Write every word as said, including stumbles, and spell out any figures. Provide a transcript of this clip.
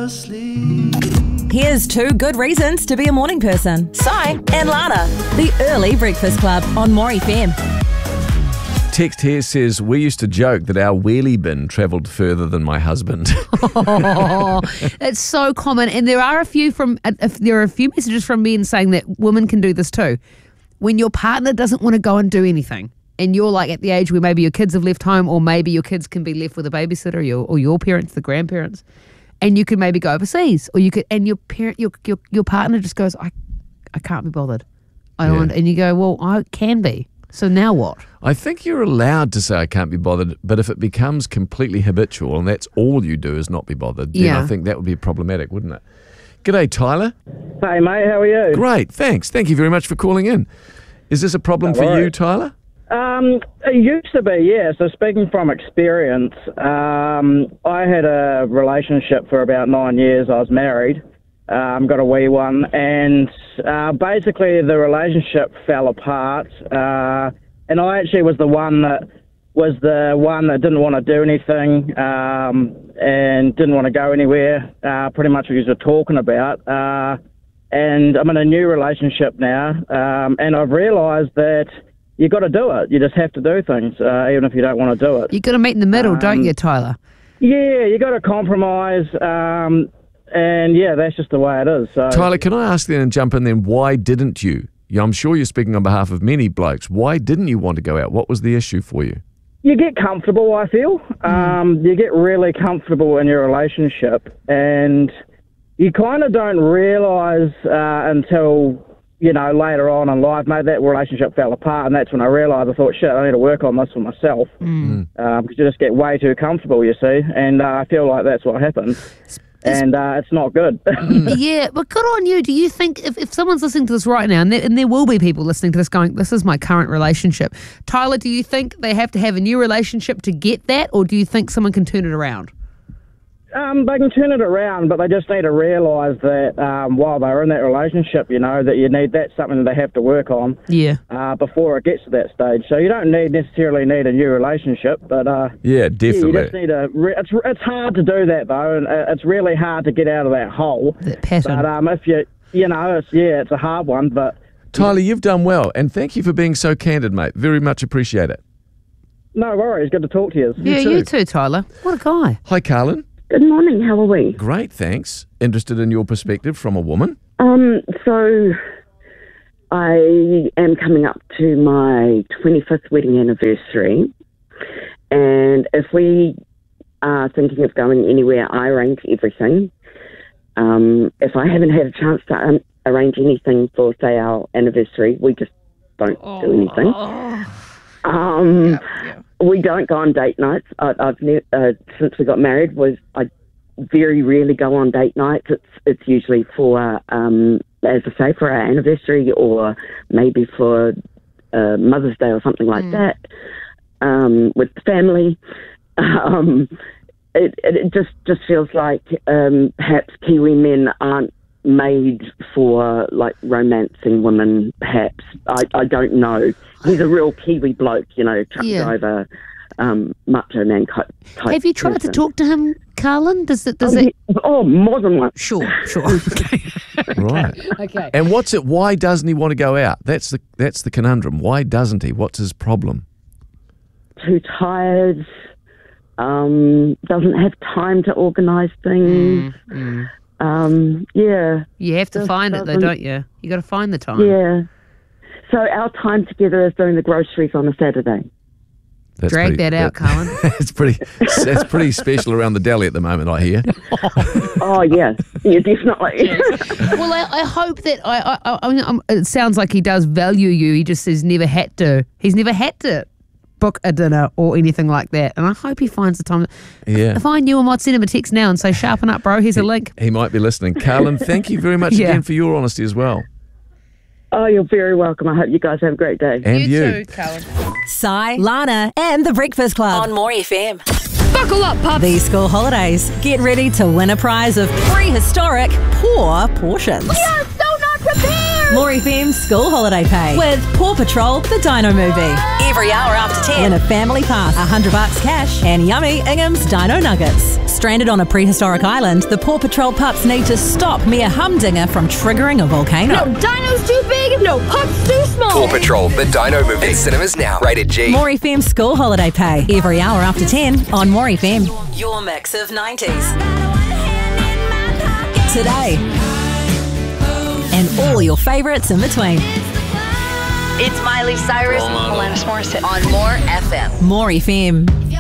asleep. Here's two good reasons to be a morning person. Si and Lana. The Early Breakfast Club on More F M. Text here says, we used to joke that our wheelie bin travelled further than my husband. Oh, it's so common. And there are a few from if there are a few messages from men saying that women can do this too. When your partner doesn't want to go and do anything, and you're like at the age where maybe your kids have left home, or maybe your kids can be left with a babysitter, or your, or your parents, the grandparents, and you could maybe go overseas, or you could, and your parent, your your, your partner just goes, I, I can't be bothered. I don't, Yeah. and you go, well, I can be. So now what? I think you're allowed to say I can't be bothered, but if it becomes completely habitual and that's all you do is not be bothered, then Yeah. I think that would be problematic, wouldn't it? G'day, Tyler. Hey, mate, how are you? Great, thanks. Thank you very much for calling in. Is this a problem No for you, worries. Tyler? Um, it used to be, yeah. So speaking from experience, um, I had a relationship for about nine years. I was married, um, got a wee one, and uh, basically the relationship fell apart. Uh, and I actually was the one that was the one that didn't want to do anything um, and didn't want to go anywhere. Uh, pretty much what you were talking about. Uh, and I'm in a new relationship now, um, and I've realised that you got to do it. You just have to do things, uh, even if you don't want to do it. You got to meet in the middle, Um, don't you, Tyler? Yeah, you got to compromise, um, and yeah, that's just the way it is. So, Tyler, can I ask then and jump in then, why didn't you? Yeah, I'm sure you're speaking on behalf of many blokes. Why didn't you want to go out? What was the issue for you? you get comfortable, I feel. Um, you get really comfortable in your relationship, and you kind of don't realise uh, until, you know, later on in life, maybe that relationship fell apart, and that's when I realised, I thought, shit, I need to work on this for myself. Mm. Um, because you just get way too comfortable, you see, and uh, I feel like that's what happened. And uh, it's not good. Yeah, but good on you. Do you think if, if someone's listening to this right now, and there, and there will be people listening to this going, this is my current relationship, Tyler, do you think they have to have a new relationship to get that, or do you think someone can turn it around? Um, they can turn it around, but they just need to realise that um, while they're in that relationship, you know, that you need that's something that they have to work on. Yeah. Uh, before it gets to that stage. So you don't need necessarily need a new relationship, but uh, Yeah, definitely. you just need a. Re- it's it's hard to do that though, and uh, it's really hard to get out of that hole. That pattern. But um, if you you know, it's yeah, it's a hard one, but Tyler, you've done well, and thank you for being so candid, mate. Very much appreciate it. no worries. Good to talk to you. yeah, too. you too, Tyler. What a guy. Hi, Carlin. Good morning, how are we? Great, thanks. Interested in your perspective from a woman? Um, so I am coming up to my twenty-fifth wedding anniversary, and if we are thinking of going anywhere, I arrange everything. Um, if I haven't had a chance to um, arrange anything for, say, our anniversary, we just don't Oh. do anything. Um, Yeah, yeah. We don't go on date nights. I, I've ne- uh, since we got married, was I very rarely go on date nights. It's it's usually for, um, as I say, for our anniversary or maybe for uh, Mother's Day or something like that um, with the family. Um, it, it it just just feels like um, perhaps Kiwi men aren't made for like romancing women. Perhaps I I don't know. He's a real Kiwi bloke, you know, truck Yeah. driver, um, macho man type. type Have you tried person. to talk to him, Carlin? Does it? Does Oh, it? he- oh, more than once. Sure, sure. Okay. Right. Okay. And what's it? Why doesn't he want to go out? That's the that's the conundrum. Why doesn't he? What's his problem? Too tired. Um, doesn't have time to organise things. Um, yeah, You have to Just find it, though, doesn't- don't you? You got to find the time. yeah. So our time together is doing the groceries on a Saturday. That's Drag pretty- that out, Colin. It's pretty. It's pretty special around the deli at the moment, I hear. Oh yeah, yeah, definitely. Well, I, I hope that I, I, I mean, um, it sounds like he does value you. He just has never had to. He's never had to book a dinner or anything like that. And I hope he finds the time. Yeah. If I knew him, I'd send him a text now and say, "Sharpen up, bro. Here's a link." He might be listening. Carlin, thank you very much Yeah. again for your honesty as well. Oh, you're very welcome. I hope you guys have a great day. And you. Colin. Si, Lana, and the Breakfast Club on More F M. Buckle up, pups. These school holidays, get ready to win a prize of prehistoric pour portions. We are so not prepared. More F M's school holiday pay with Paw Patrol, the Dino movie. Every hour after ten, win a family pass, a hundred bucks cash, and yummy Ingham's Dino Nuggets. Stream Stranded on a prehistoric island, the Paw Patrol pups need to stop Mia Humdinger from triggering a volcano. Dino's too big, no pups too small. Paw Patrol, the Dino Movie. In cinemas now. Rated G. More F M School Holiday Pay. Every hour after ten on More F M. Your mix of nineties. Today. And all your favourites in between. It's Miley Cyrus and Alanis Morissette on More F M. More F M.